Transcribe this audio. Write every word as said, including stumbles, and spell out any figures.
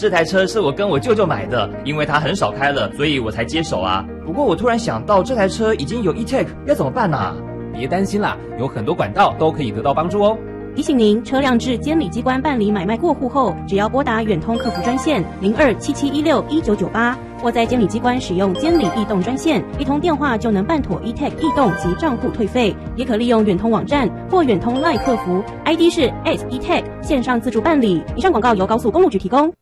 这台车是我跟我舅舅买的，因为他很少开了，所以我才接手啊。不过我突然想到，这台车已经有 E-Tech， 该怎么办啊？ 别担心啦，有很多管道都可以得到帮助哦。 提醒您，车辆至监理机关办理买卖过户后，只要拨打远通客服专线零二七七一六一九九八，或在监理机关使用监理易动专线，一通电话就能办妥 E-Tech 易动及账户退费。也可利用远通网站或远通 LINE 客服 ，I D 是 at E-Tech 线上自助办理。以上广告由高速公路局提供。